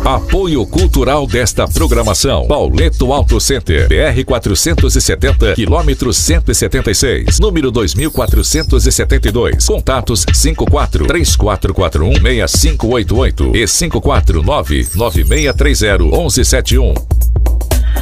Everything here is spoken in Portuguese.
Apoio cultural desta programação: Pauleto Auto Center, BR 470, quilômetro 176, número 2472. Contatos 54-3441-6588 e 549-9630-1171.